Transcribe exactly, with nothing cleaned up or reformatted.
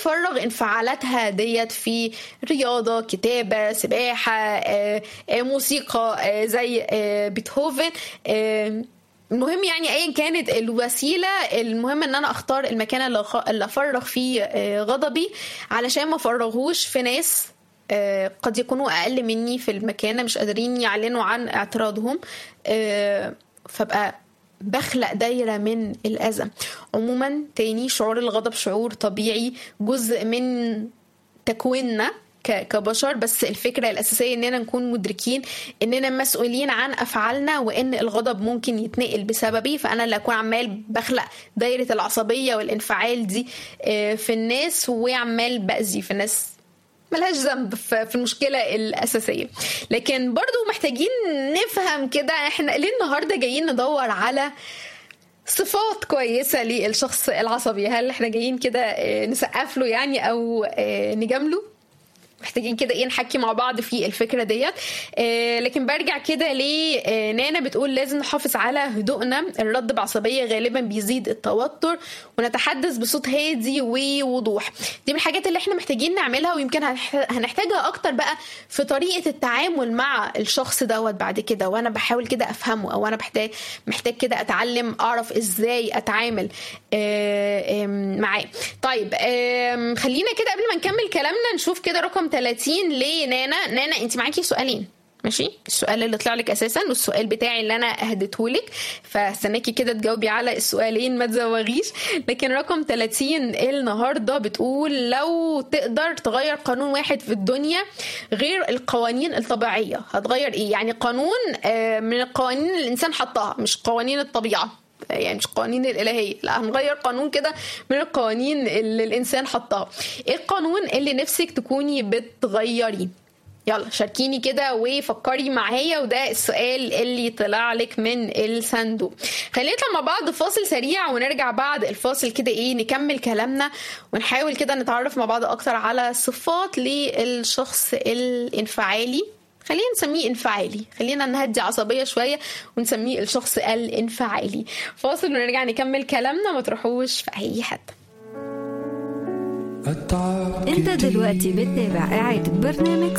بتفرغ انفعالاتها ديت في رياضة، كتابة، سباحة، آه، آه، موسيقى، آه، زي آه، بيتهوفن. آه، المهم يعني ايا كانت الوسيله، المهم ان انا اختار المكان اللي أخ- اللي افرغ فيه آه، غضبي، علشان ما افرغوش في ناس آه، قد يكونوا اقل مني في المكانه، مش قادرين يعلنوا عن اعتراضهم، آه، فبقى بخلق دايرة من الأذى. عموما تاني، شعور الغضب شعور طبيعي، جزء من تكويننا ك- كبشر، بس الفكرة الأساسية إننا نكون مدركين إننا مسؤولين عن أفعالنا، وإن الغضب ممكن يتنقل بسببي. فأنا اللي أكون عمال بخلق دايرة العصبية والانفعال دي آه، في الناس، وعمال بأذي في الناس ملهاش ذنب في في المشكلة الأساسية. لكن برضو محتاجين نفهم كده احنا ليه النهاردة جايين ندور على صفات كويسة للشخص العصبي. هل احنا جايين كده آه، نسقف له يعني او آه، نجامله؟ محتاجين كده ايه نحكي مع بعض في الفكرة ديت. آه لكن برجع كده لنانا بتقول لازم نحافظ على هدوءنا، الرد بعصبية غالبا بيزيد التوتر، ونتحدث بصوت هادي ووضوح. دي من الحاجات اللي احنا محتاجين نعملها، ويمكن هنح- هنحتاجها اكتر بقى في طريقة التعامل مع الشخص دوت بعد كده، وانا بحاول كده افهمه، او انا محتاج محتاج كده اتعلم اعرف ازاي اتعامل آه آم، معاه. طيب آم، خلينا كده قبل ما نكمل كلامنا نشوف كده رقم ثلاثين لنانا. نانا انت معاكي سؤالين، ماشي؟ السؤال اللي طلع لك اساسا والسؤال بتاعي اللي انا اهدته لك، فاستناكي كده تجاوبي على السؤالين ما تزوغيش. لكن رقم ثلاثين النهارده بتقول لو تقدر تغير قانون واحد في الدنيا غير القوانين الطبيعيه هتغير ايه؟ يعني قانون آه، من القوانين اللي الانسان حطها، مش قوانين الطبيعه، يعني مش قوانين الإلهية، لا هنغير قانون كده من القوانين اللي الإنسان حطها. ايه القانون اللي نفسك تكوني بتغيري؟ يلا شاركيني كده وفكري معايا، وده السؤال اللي طلع لك من الصندوق. خلينا نطلع مع بعض فاصل سريع، ونرجع بعد الفاصل كده ايه نكمل كلامنا، ونحاول كده نتعرف مع بعض اكتر على صفات للشخص الانفعالي. خلينا نسميه انفعالي، خلينا نهدي عصبية شوية ونسميه الشخص الانفعالي. فاصل ونرجع نكمل كلامنا، ما تروحوش في اي حتة. انت دلوقتي بتتابع إعادة برنامج